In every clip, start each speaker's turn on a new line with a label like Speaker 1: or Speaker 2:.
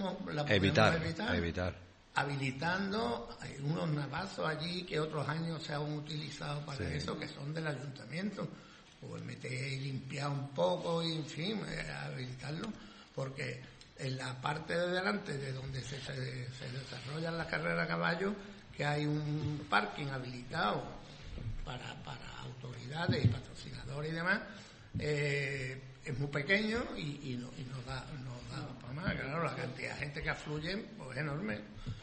Speaker 1: la podemos
Speaker 2: evitar.
Speaker 1: Habilitando, hay unos navazos allí que otros años se han utilizado para eso, que son del ayuntamiento, pues meter y limpiar un poco y en fin, habilitarlo, porque en la parte de delante de donde se desarrollan las carreras a caballo, que hay un parking habilitado para autoridades y patrocinadores y demás, es muy pequeño y no da para más. Claro, la cantidad de gente que afluye pues es enorme.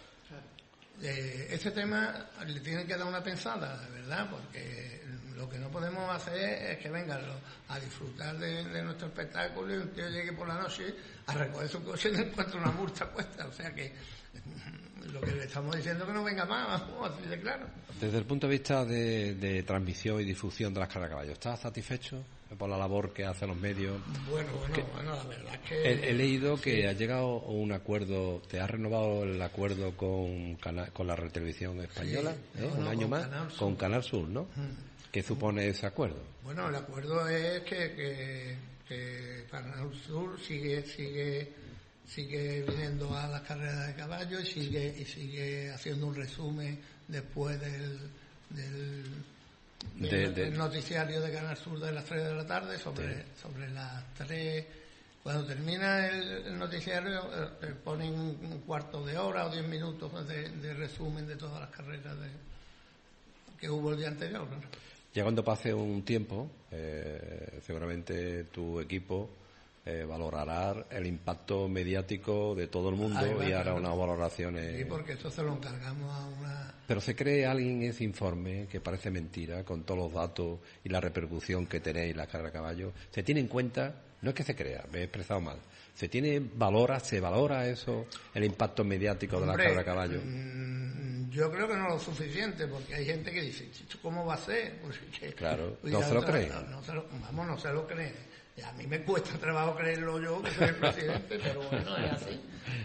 Speaker 1: Ese tema le tienen que dar una pensada, de verdad, porque lo que no podemos hacer es que vengan a disfrutar de nuestro espectáculo y un tío llegue por la noche a recoger su coche y no encuentra una multa puesta. O sea que lo que le estamos diciendo es que no venga más, vamos, así de claro.
Speaker 2: Desde el punto de vista de transmisión y difusión de las carreras de caballo, ¿estás satisfecho por la labor que hacen los medios?
Speaker 1: Bueno, la verdad es que...
Speaker 2: He leído que ha llegado a un acuerdo, te has renovado el acuerdo con la Retelevisión Española, un año más, con Canal Sur, ¿no? ¿Qué supone ese acuerdo?
Speaker 1: Bueno, el acuerdo es que Canal Sur sigue viniendo a las carreras de caballo y sigue haciendo un resumen después del noticiario de Canal Sur de las 3 de la tarde, sobre las 3. Cuando termina el noticiario ponen un cuarto de hora o 10 minutos de resumen de todas las carreras que hubo el día anterior, ¿no?
Speaker 2: Ya cuando pase un tiempo, seguramente tu equipo valorará el impacto mediático de todo el mundo y hará unas valoraciones.
Speaker 1: Sí, porque esto se lo encargamos a una...
Speaker 2: Pero ¿se cree alguien ese informe que parece mentira, con todos los datos y la repercusión que tenéis la carrera de caballo? ¿Se tiene en cuenta? No es que se crea, me he expresado mal. ¿Se valora eso, el impacto mediático de la carrera de caballo?
Speaker 1: Yo creo que no lo suficiente, porque hay gente que dice, ¿cómo va a ser? Pues
Speaker 2: claro, no se lo cree.
Speaker 1: No se lo cree. Y a mí me cuesta trabajo creerlo yo, que soy el presidente, pero bueno, es así.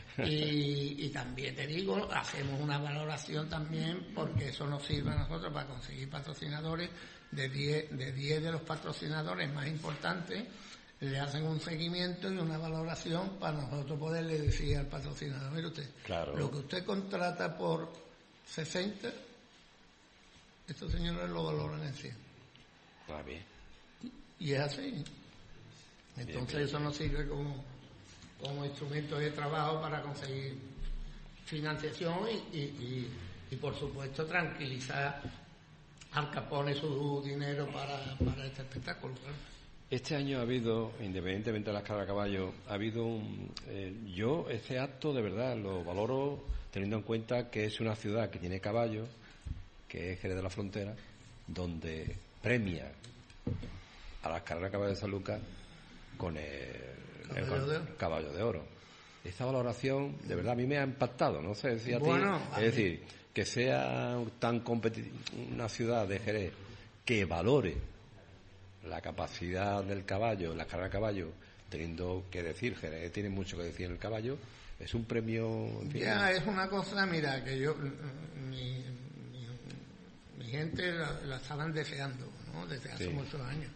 Speaker 1: Y también te digo, hacemos una valoración también, porque eso nos sirve a nosotros para conseguir patrocinadores. De 10 de los patrocinadores más importantes, le hacen un seguimiento y una valoración para nosotros poderle decir al patrocinador, mire usted, lo que usted contrata por 60, estos señores lo valoran en 100.
Speaker 2: Ah, bien.
Speaker 1: Y es así. Entonces eso nos sirve como instrumento de trabajo para conseguir financiación y por supuesto tranquilizar al que pone su dinero para este espectáculo, claro.
Speaker 2: Este año ha habido, independientemente de las carreras de caballo, ha habido yo este acto de verdad lo valoro teniendo en cuenta que es una ciudad que tiene caballos, que es Jerez de la Frontera, donde premia a las carreras de caballo de San Lucas con el caballo de oro. Esta valoración de verdad a mí me ha impactado, no sé si a ti, es decir, que sea tan una ciudad de Jerez que valore la capacidad del caballo, la carrera de caballo, teniendo que decir, Jerez tiene mucho que decir en el caballo, es un premio... En fin.
Speaker 1: Ya, es una cosa, mira, que yo, mi gente la estaban deseando, ¿no? Desde hace muchos años.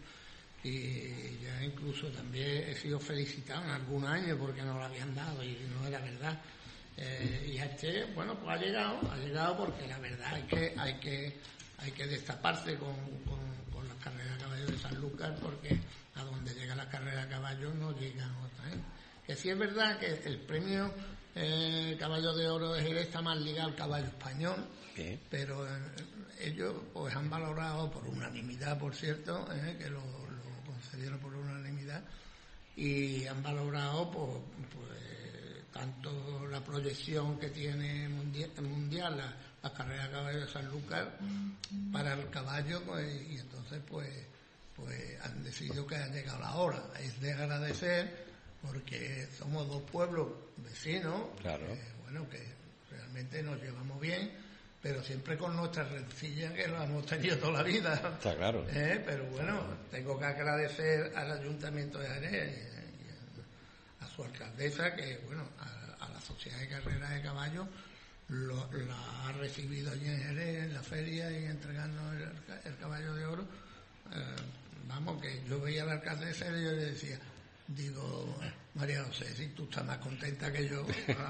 Speaker 1: Y ya incluso también he sido felicitado en algún año porque no lo habían dado y no era verdad. Y bueno, pues ha llegado porque la verdad es que hay que destaparse con las carreras de caballo de San Lucas, porque a donde llega la carrera de caballo no llegan otra gente. Que sí es verdad que el premio Caballo de Oro de Jerez está más ligado al caballo español, pero ellos pues han valorado por unanimidad, por cierto, que lo concedieron por unanimidad, y han valorado pues tanto la proyección que tiene mundial las carreras de caballo de San Lucas para el caballo, pues, y entonces pues han decidido que ha llegado la hora. Es de agradecer porque somos dos pueblos vecinos,
Speaker 2: claro.
Speaker 1: Que realmente nos llevamos bien, pero siempre con nuestras rencillas que las hemos tenido toda la vida.
Speaker 2: Está claro.
Speaker 1: Pero bueno, tengo que agradecer al Ayuntamiento de Jerez y a su alcaldesa, que bueno, a la Sociedad de Carreras de Caballos la ha recibido allí en Jerez, en la feria, y entregando el caballo de oro. Vamos, que yo veía a la alcaldesa y yo le decía, digo, María José, si tú estás más contenta que yo...